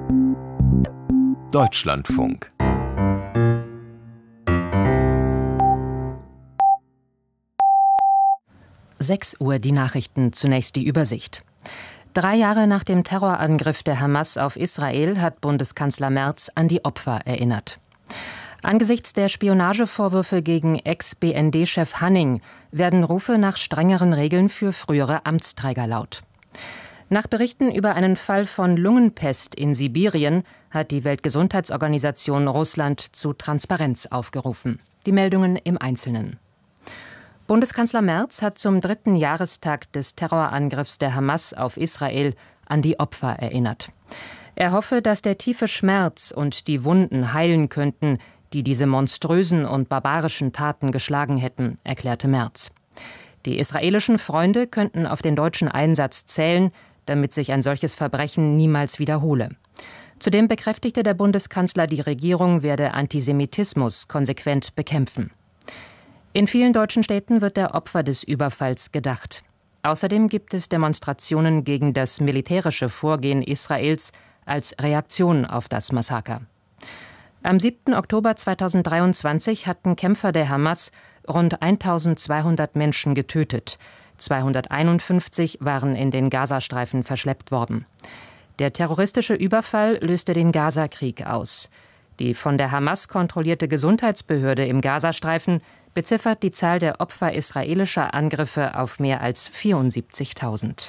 Deutschlandfunk. Sechs Uhr die Nachrichten, zunächst die Übersicht. 3 Jahre nach dem Terrorangriff der Hamas auf Israel hat Bundeskanzler Merz an die Opfer erinnert. Angesichts der Spionagevorwürfe gegen Ex-BND-Chef Hanning werden Rufe nach strengeren Regeln für frühere Amtsträger laut. Nach Berichten über einen Fall von Lungenpest in Sibirien hat die Weltgesundheitsorganisation Russland zu Transparenz aufgerufen. Die Meldungen im Einzelnen. Bundeskanzler Merz hat zum 3. Jahrestag des Terrorangriffs der Hamas auf Israel an die Opfer erinnert. Er hoffe, dass der tiefe Schmerz und die Wunden heilen könnten, die diese monströsen und barbarischen Taten geschlagen hätten, erklärte Merz. Die israelischen Freunde könnten auf den deutschen Einsatz zählen, damit sich ein solches Verbrechen niemals wiederhole. Zudem bekräftigte der Bundeskanzler, die Regierung werde Antisemitismus konsequent bekämpfen. In vielen deutschen Städten wird der Opfer des Überfalls gedacht. Außerdem gibt es Demonstrationen gegen das militärische Vorgehen Israels als Reaktion auf das Massaker. Am 7. Oktober 2023 hatten Kämpfer der Hamas rund 1200 Menschen getötet. 251 waren in den Gazastreifen verschleppt worden. Der terroristische Überfall löste den Gazakrieg aus. Die von der Hamas kontrollierte Gesundheitsbehörde im Gazastreifen beziffert die Zahl der Opfer israelischer Angriffe auf mehr als 74.000.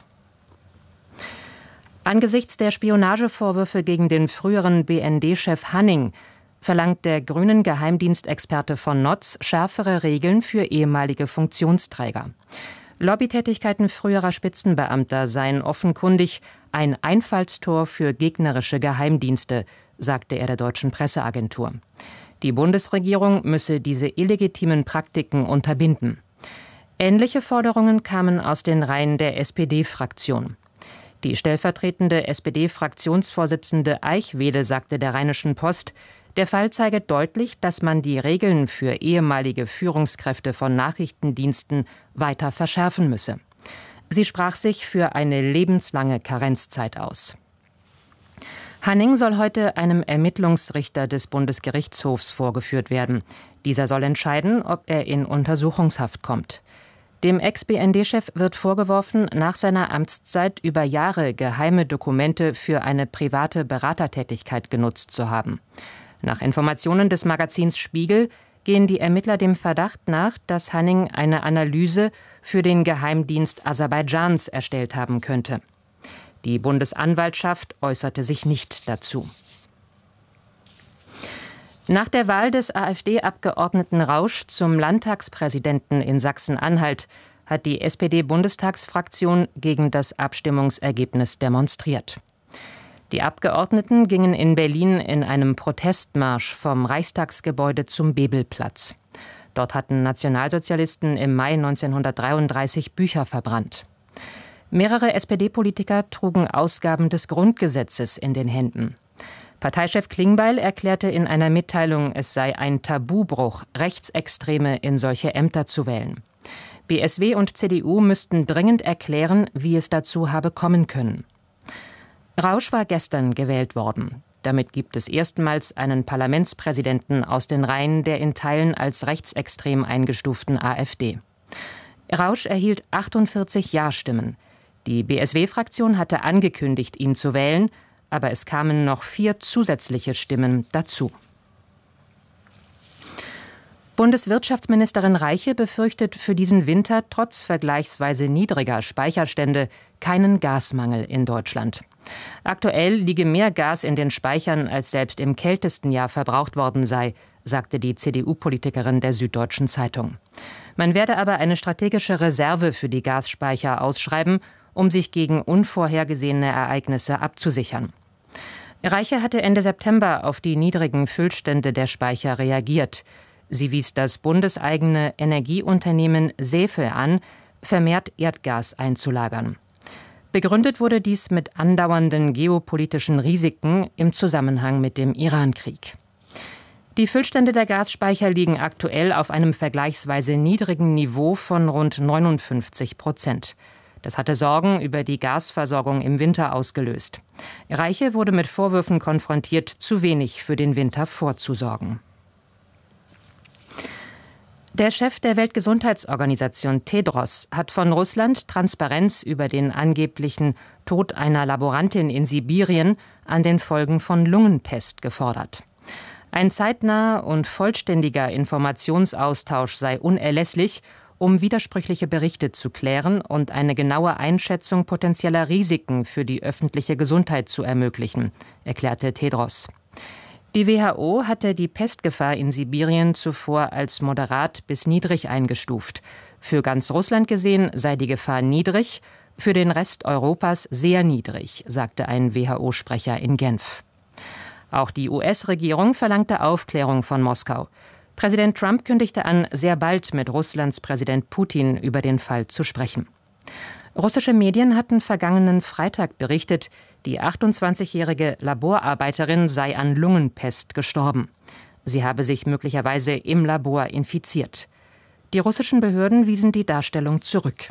Angesichts der Spionagevorwürfe gegen den früheren BND-Chef Hanning verlangt der grünen Geheimdienstexperte von Notz schärfere Regeln für ehemalige Funktionsträger. Lobbytätigkeiten früherer Spitzenbeamter seien offenkundig ein Einfallstor für gegnerische Geheimdienste, sagte er der deutschen Presseagentur. Die Bundesregierung müsse diese illegitimen Praktiken unterbinden. Ähnliche Forderungen kamen aus den Reihen der SPD-Fraktion. Die stellvertretende SPD-Fraktionsvorsitzende Eichwede sagte der Rheinischen Post, der Fall zeige deutlich, dass man die Regeln für ehemalige Führungskräfte von Nachrichtendiensten weiter verschärfen müsse. Sie sprach sich für eine lebenslange Karenzzeit aus. Hanning soll heute einem Ermittlungsrichter des Bundesgerichtshofs vorgeführt werden. Dieser soll entscheiden, ob er in Untersuchungshaft kommt. Dem Ex-BND-Chef wird vorgeworfen, nach seiner Amtszeit über Jahre geheime Dokumente für eine private Beratertätigkeit genutzt zu haben. Nach Informationen des Magazins Spiegel gehen die Ermittler dem Verdacht nach, dass Hanning eine Analyse für den Geheimdienst Aserbaidschans erstellt haben könnte. Die Bundesanwaltschaft äußerte sich nicht dazu. Nach der Wahl des AfD-Abgeordneten Rausch zum Landtagspräsidenten in Sachsen-Anhalt hat die SPD-Bundestagsfraktion gegen das Abstimmungsergebnis demonstriert. Die Abgeordneten gingen in Berlin in einem Protestmarsch vom Reichstagsgebäude zum Bebelplatz. Dort hatten Nationalsozialisten im Mai 1933 Bücher verbrannt. Mehrere SPD-Politiker trugen Ausgaben des Grundgesetzes in den Händen. Parteichef Klingbeil erklärte in einer Mitteilung, es sei ein Tabubruch, Rechtsextreme in solche Ämter zu wählen. BSW und CDU müssten dringend erklären, wie es dazu habe kommen können. Rausch war gestern gewählt worden. Damit gibt es erstmals einen Parlamentspräsidenten aus den Reihen der in Teilen als rechtsextrem eingestuften AfD. Rausch erhielt 48 Ja-Stimmen. Die BSW-Fraktion hatte angekündigt, ihn zu wählen, aber es kamen noch 4 zusätzliche Stimmen dazu. Bundeswirtschaftsministerin Reiche befürchtet für diesen Winter trotz vergleichsweise niedriger Speicherstände keinen Gasmangel in Deutschland. Aktuell liege mehr Gas in den Speichern, als selbst im kältesten Jahr verbraucht worden sei, sagte die CDU-Politikerin der Süddeutschen Zeitung. Man werde aber eine strategische Reserve für die Gasspeicher ausschreiben, um sich gegen unvorhergesehene Ereignisse abzusichern. Reiche hatte Ende September auf die niedrigen Füllstände der Speicher reagiert. Sie wies das bundeseigene Energieunternehmen SEFE an, vermehrt Erdgas einzulagern. Begründet wurde dies mit andauernden geopolitischen Risiken im Zusammenhang mit dem Iran-Krieg. Die Füllstände der Gasspeicher liegen aktuell auf einem vergleichsweise niedrigen Niveau von rund 59%. Das hatte Sorgen über die Gasversorgung im Winter ausgelöst. Reiche wurde mit Vorwürfen konfrontiert, zu wenig für den Winter vorzusorgen. Der Chef der Weltgesundheitsorganisation Tedros hat von Russland Transparenz über den angeblichen Tod einer Laborantin in Sibirien an den Folgen von Lungenpest gefordert. Ein zeitnaher und vollständiger Informationsaustausch sei unerlässlich, um widersprüchliche Berichte zu klären und eine genaue Einschätzung potenzieller Risiken für die öffentliche Gesundheit zu ermöglichen, erklärte Tedros. Die WHO hatte die Pestgefahr in Sibirien zuvor als moderat bis niedrig eingestuft. Für ganz Russland gesehen sei die Gefahr niedrig, für den Rest Europas sehr niedrig, sagte ein WHO-Sprecher in Genf. Auch die US-Regierung verlangte Aufklärung von Moskau. Präsident Trump kündigte an, sehr bald mit Russlands Präsident Putin über den Fall zu sprechen. Russische Medien hatten vergangenen Freitag berichtet, die 28-jährige Laborarbeiterin sei an Lungenpest gestorben. Sie habe sich möglicherweise im Labor infiziert. Die russischen Behörden wiesen die Darstellung zurück.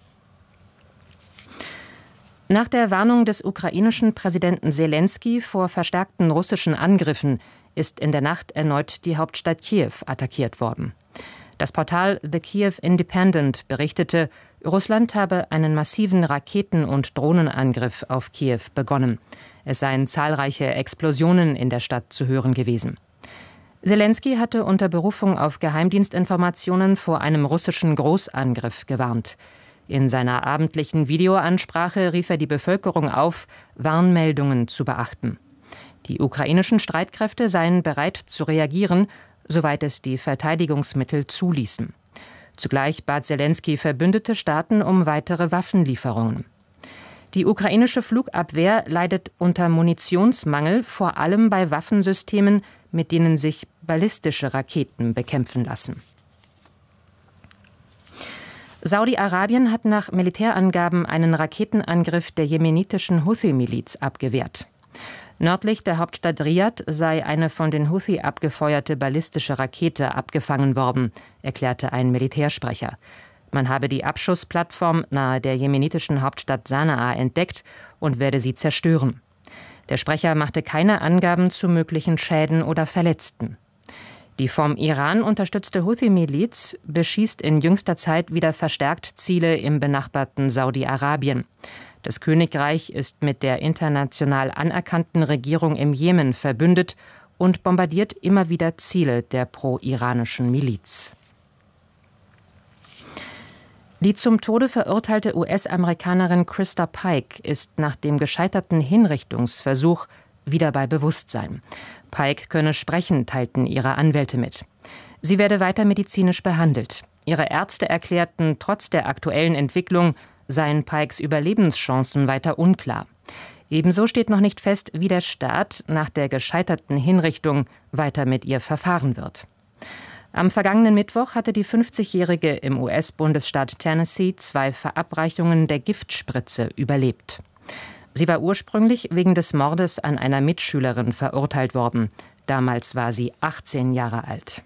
Nach der Warnung des ukrainischen Präsidenten Selenskyj vor verstärkten russischen Angriffen ist in der Nacht erneut die Hauptstadt Kiew attackiert worden. Das Portal The Kiev Independent berichtete, Russland habe einen massiven Raketen- und Drohnenangriff auf Kiew begonnen. Es seien zahlreiche Explosionen in der Stadt zu hören gewesen. Selenskyj hatte unter Berufung auf Geheimdienstinformationen vor einem russischen Großangriff gewarnt. In seiner abendlichen Videoansprache rief er die Bevölkerung auf, Warnmeldungen zu beachten. Die ukrainischen Streitkräfte seien bereit zu reagieren, soweit es die Verteidigungsmittel zuließen. Zugleich bat Selenskyj verbündete Staaten um weitere Waffenlieferungen. Die ukrainische Flugabwehr leidet unter Munitionsmangel, vor allem bei Waffensystemen, mit denen sich ballistische Raketen bekämpfen lassen. Saudi-Arabien hat nach Militärangaben einen Raketenangriff der jemenitischen Houthi-Miliz abgewehrt. Nördlich der Hauptstadt Riad sei eine von den Houthi abgefeuerte ballistische Rakete abgefangen worden, erklärte ein Militärsprecher. Man habe die Abschussplattform nahe der jemenitischen Hauptstadt Sanaa entdeckt und werde sie zerstören. Der Sprecher machte keine Angaben zu möglichen Schäden oder Verletzten. Die vom Iran unterstützte Houthi-Miliz beschießt in jüngster Zeit wieder verstärkt Ziele im benachbarten Saudi-Arabien. Das Königreich ist mit der international anerkannten Regierung im Jemen verbündet und bombardiert immer wieder Ziele der pro-iranischen Miliz. Die zum Tode verurteilte US-Amerikanerin Krista Pike ist nach dem gescheiterten Hinrichtungsversuch wieder bei Bewusstsein. Pike könne sprechen, teilten ihre Anwälte mit. Sie werde weiter medizinisch behandelt. Ihre Ärzte erklärten, trotz der aktuellen Entwicklung seien Pikes Überlebenschancen weiter unklar. Ebenso steht noch nicht fest, wie der Staat nach der gescheiterten Hinrichtung weiter mit ihr verfahren wird. Am vergangenen Mittwoch hatte die 50-Jährige im US-Bundesstaat Tennessee 2 Verabreichungen der Giftspritze überlebt. Sie war ursprünglich wegen des Mordes an einer Mitschülerin verurteilt worden. Damals war sie 18 Jahre alt.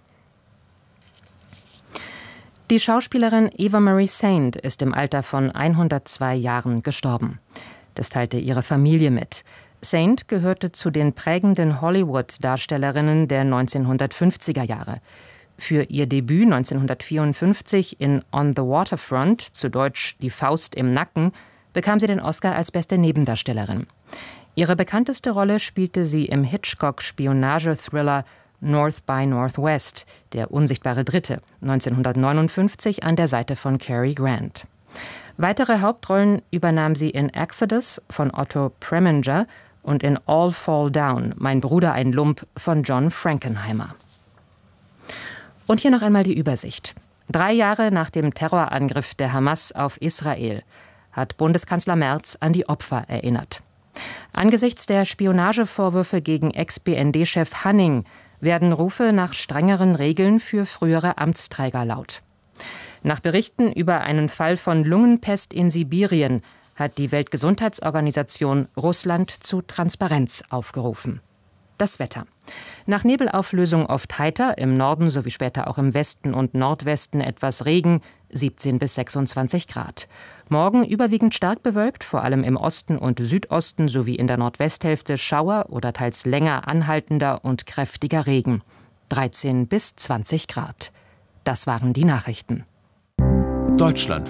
Die Schauspielerin Eva Marie Saint ist im Alter von 102 Jahren gestorben. Das teilte ihre Familie mit. Saint gehörte zu den prägenden Hollywood-Darstellerinnen der 1950er Jahre. Für ihr Debüt 1954 in On the Waterfront, zu Deutsch Die Faust im Nacken, bekam sie den Oscar als beste Nebendarstellerin. Ihre bekannteste Rolle spielte sie im Hitchcock-Spionage-Thriller North by Northwest, der unsichtbare Dritte, 1959 an der Seite von Cary Grant. Weitere Hauptrollen übernahm sie in Exodus von Otto Preminger und in All Fall Down, Mein Bruder ein Lump von John Frankenheimer. Und hier noch einmal die Übersicht. 3 Jahre nach dem Terrorangriff der Hamas auf Israel hat Bundeskanzler Merz an die Opfer erinnert. Angesichts der Spionagevorwürfe gegen Ex-BND-Chef Hanning werden Rufe nach strengeren Regeln für frühere Amtsträger laut. Nach Berichten über einen Fall von Lungenpest in Sibirien hat die Weltgesundheitsorganisation Russland zu Transparenz aufgerufen. Das Wetter. Nach Nebelauflösung oft heiter, im Norden sowie später auch im Westen und Nordwesten etwas Regen, 17 bis 26 Grad. Morgen überwiegend stark bewölkt, vor allem im Osten und Südosten sowie in der Nordwesthälfte Schauer oder teils länger anhaltender und kräftiger Regen. 13 bis 20 Grad. Das waren die Nachrichten. Deutschland.